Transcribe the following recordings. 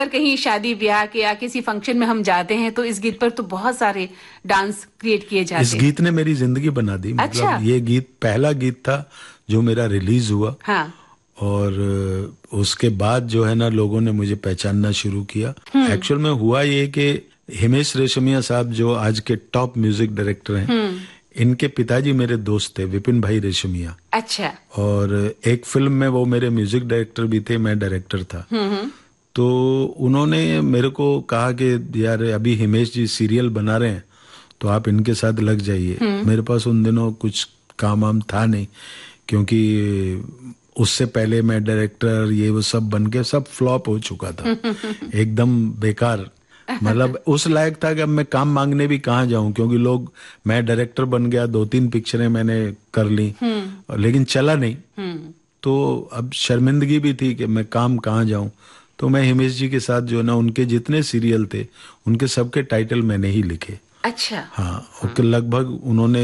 अगर कहीं शादी ब्याह के या किसी फंक्शन में हम जाते हैं तो इस गीत पर तो बहुत सारे डांस क्रिएट किए जाते हैं। इस गीत ने मेरी जिंदगी बना दी। अच्छा। मतलब ये गीत पहला गीत था जो मेरा रिलीज हुआ। हाँ। और उसके बाद जो है ना लोगों ने मुझे पहचानना शुरू किया। एक्चुअल में हुआ ये कि हिमेश रेशमिया साहब जो आज के टॉप म्यूजिक डायरेक्टर हैं, इनके पिताजी मेरे दोस्त थे, विपिन भाई रेशमिया। अच्छा। और एक फिल्म में वो मेरे म्यूजिक डायरेक्टर भी थे, मैं डायरेक्टर था। तो उन्होंने मेरे को कहा कि यार अभी हिमेश जी सीरियल बना रहे हैं तो आप इनके साथ लग जाइए। मेरे पास उन दिनों कुछ काम वाम था नहीं, क्योंकि उससे पहले मैं डायरेक्टर ये वो सब बन के सब फ्लॉप हो चुका था, एकदम बेकार। मतलब उस लायक था कि अब मैं काम मांगने भी कहाँ जाऊं, क्योंकि लोग, मैं डायरेक्टर बन गया, 2-3 पिक्चरें मैंने कर ली लेकिन चला नहीं। तो अब शर्मिंदगी भी थी कि मैं काम कहाँ जाऊं। तो मैं हिमेश जी के साथ जो ना उनके जितने सीरियल थे उनके सबके टाइटल मैंने ही लिखे। अच्छा। हाँ। लगभग उन्होंने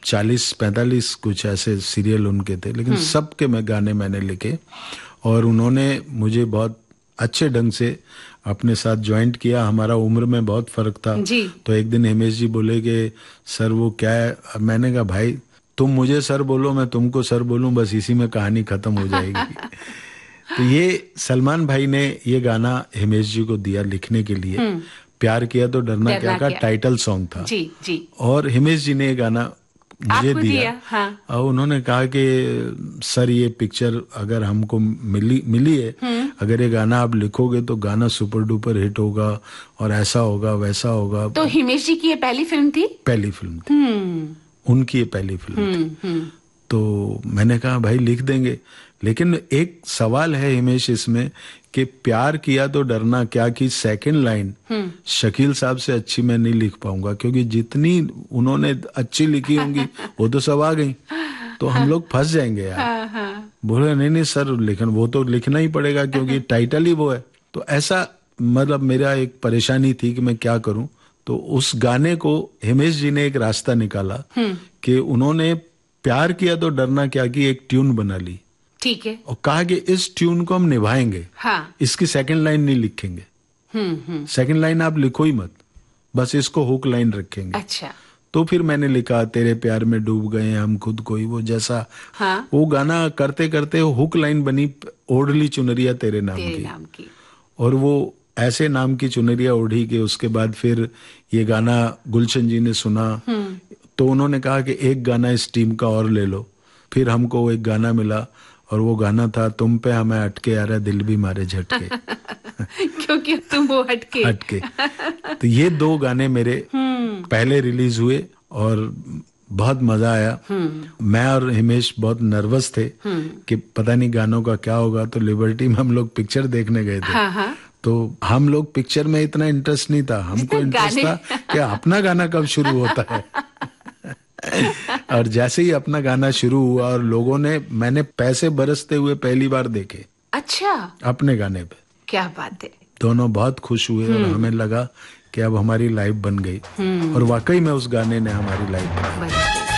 40-45 कुछ ऐसे सीरियल उनके थे, लेकिन सबके मैं गाने मैंने लिखे। और उन्होंने मुझे बहुत अच्छे ढंग से अपने साथ ज्वाइंट किया। हमारा उम्र में बहुत फर्क था जी। तो एक दिन हिमेश जी बोले कि सर वो क्या है। मैंने कहा भाई तुम मुझे सर बोलो, मैं तुमको सर बोलूं, बस इसी में कहानी खत्म हो जाएगी। तो ये सलमान भाई ने ये गाना हिमेश जी को दिया लिखने के लिए। प्यार किया तो डरना क्या का टाइटल सॉन्ग था। जी जी। और हिमेश जी ने ये गाना मुझे दिया। हाँ। और उन्होंने कहा कि सर ये पिक्चर अगर हमको मिली है, अगर ये गाना आप लिखोगे तो गाना सुपर डुपर हिट होगा और ऐसा होगा वैसा होगा। तो हिमेश जी की ये पहली फिल्म थी? पहली फिल्म थी उनकी, ये पहली फिल्म थी। तो मैंने कहा भाई लिख देंगे, लेकिन एक सवाल है हिमेश इसमें कि प्यार किया तो डरना क्या की सेकंड लाइन शकील साहब से अच्छी मैं नहीं लिख पाऊंगा, क्योंकि जितनी उन्होंने अच्छी लिखी होंगी वो तो सब आ गई, तो हम लोग फंस जाएंगे यार। बोले नहीं सर, लेकिन वो तो लिखना ही पड़ेगा क्योंकि टाइटल ही वो है। तो ऐसा मतलब मेरा एक परेशानी थी कि मैं क्या करूं। तो उस गाने को हिमेश जी ने एक रास्ता निकाला कि उन्होंने प्यार किया तो डरना क्या की एक ट्यून बना ली। ठीक है। और कहा कि इस ट्यून को हम निभाएंगे। हाँ। इसकी सेकंड लाइन नहीं लिखेंगे। सेकंड लाइन आप लिखो ही मत, बस इसको हुक लाइन रखेंगे। अच्छा। तो फिर मैंने लिखा तेरे प्यार में डूब गए हम खुद को ही, वो जैसा। हाँ। वो गाना करते करते हुक लाइन बनी ओढ़ली चुनरिया तेरे नाम की। और वो ऐसे नाम की चुनरिया ओढ़ी के उसके बाद फिर ये गाना गुलशन जी ने सुना। तो उन्होंने कहा कि एक गाना इस टीम का और ले लो। फिर हमको एक गाना मिला और वो गाना था तुम पे हमें अटके आ रहा दिल भी मारे झटके। क्योंकि तुम वो हटके। तो ये 2 गाने मेरे पहले रिलीज हुए और बहुत मजा आया। मैं और हिमेश बहुत नर्वस थे कि पता नहीं गानों का क्या होगा। तो लिबर्टी में हम लोग पिक्चर देखने गए थे। हाँ। तो हम लोग पिक्चर में इतना इंटरेस्ट नहीं था, हमको इंटरेस्ट था कि अपना गाना कब शुरू होता है। और जैसे ही अपना गाना शुरू हुआ और लोगों ने, मैंने पैसे बरसते हुए पहली बार देखे। अच्छा। अपने गाने पे। क्या बात है। दोनों बहुत खुश हुए और हमें लगा कि अब हमारी लाइफ बन गई। और वाकई में उस गाने ने हमारी लाइफ बनाई।